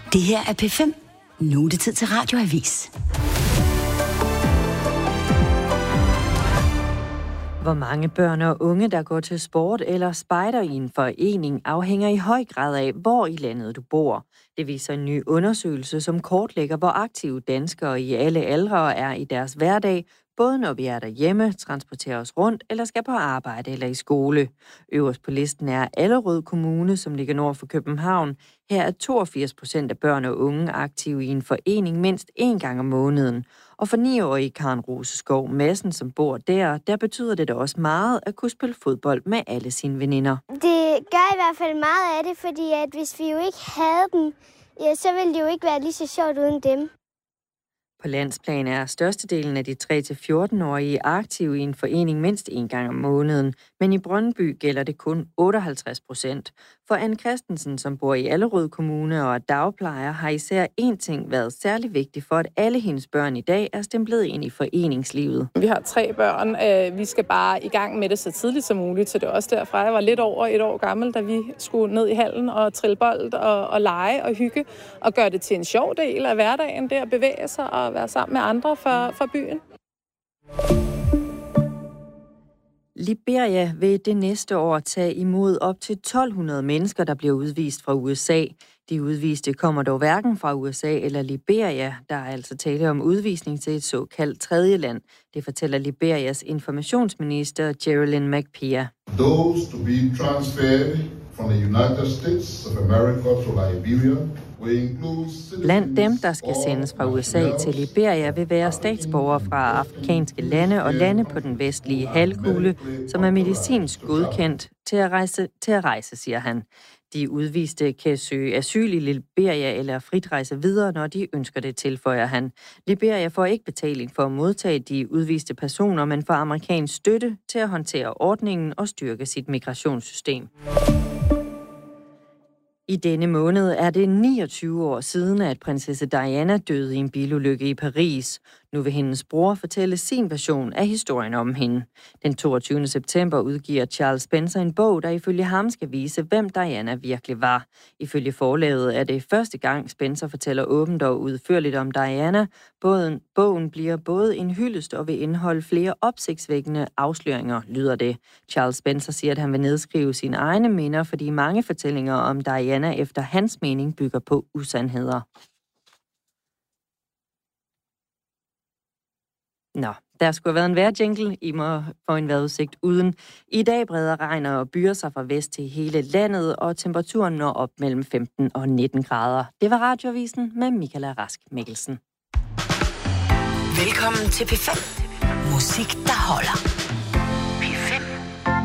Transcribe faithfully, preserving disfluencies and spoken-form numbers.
Det her er P fem. Nu er det tid til Radioavis. Hvor mange børn og unge, der går til sport eller spejder i en forening, afhænger i høj grad af, hvor i landet du bor. Det viser en ny undersøgelse, som kortlægger, hvor aktive danskere i alle aldre er i deres hverdag, både når vi er derhjemme, transporterer os rundt eller skal på arbejde eller i skole. Øverst på listen er Allerød Kommune, som ligger nord for København. Her er toogfirs procent af børn og unge aktive i en forening mindst én gang om måneden. Og for niårige Karen Roseskov Madsen, som bor der, der betyder det da også meget at kunne spille fodbold med alle sine veninder. Det gør i hvert fald meget af det, fordi at hvis vi jo ikke havde dem, ja, så ville det jo ikke være lige så sjovt uden dem. På landsplan er størstedelen af de tre til fjorten-årige aktive i en forening mindst en gang om måneden, men i Brøndby gælder det kun otteoghalvtreds procent. For Anne Christensen, som bor i Allerød Kommune og er dagplejer, har især én ting været særlig vigtig for, at alle hendes børn i dag er stemplet ind i foreningslivet. Vi har tre børn. Vi skal bare i gang med det så tidligt som muligt, så det er også derfra. Jeg var lidt over et år gammel, da vi skulle ned i hallen og trille bold og, og lege og hygge og gøre det til en sjov del af hverdagen, der at bevæge sig og være sammen med andre fra, fra byen. Liberia vil det næste år tage imod op til tolv hundrede mennesker, der bliver udvist fra U S A. De udviste kommer dog hverken fra U S A eller Liberia. Der er altså tale om udvisning til et såkaldt tredje land. Det fortæller Liberias informationsminister Geraldine McPhee. Those to be transferred from the United States of America to Liberia. Blandt dem, der skal sendes fra U S A til Liberia, vil være statsborgere fra afrikanske lande og lande på den vestlige halvkugle, som er medicinsk godkendt til at rejse, til at rejse, siger han. De udviste kan søge asyl i Liberia eller frit rejse videre, når de ønsker det, tilføjer han. Liberia får ikke betaling for at modtage de udviste personer, men får amerikansk støtte til at håndtere ordningen og styrke sit migrationssystem. I denne måned er det niogtyve år siden, at prinsesse Diana døde i en bilulykke i Paris. Nu vil hendes bror fortælle sin version af historien om hende. Den toogtyvende september udgiver Charles Spencer en bog, der ifølge ham skal vise, hvem Diana virkelig var. Ifølge forlaget er det første gang, Spencer fortæller åbent og udførligt om Diana. Bogen, bogen bliver både en hyldest og vil indeholde flere opsigtsvækkende afsløringer, lyder det. Charles Spencer siger, at han vil nedskrive sine egne minder, fordi mange fortællinger om Diana efter hans mening bygger på usandheder. Nå, der skulle have været en vejrjingle. I må få en vejrudsigt uden. I dag breder regn og byer sig fra vest til hele landet, og temperaturen når op mellem femten og nitten grader. Det var Radioavisen med Michaela Rask Mikkelsen. Velkommen til P fem. Musik, der holder.